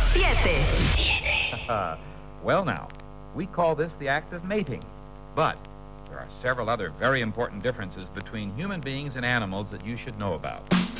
7. Well, now, we call this the act of mating. But there are several other very important differences between human beings and animals that you should know about.